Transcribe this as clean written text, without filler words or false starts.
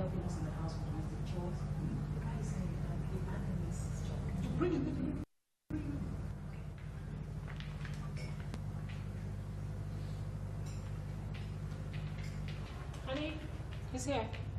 helping us in the house with domestic chores. The guy is saying the man in this job. Bring him. Honey, he's here.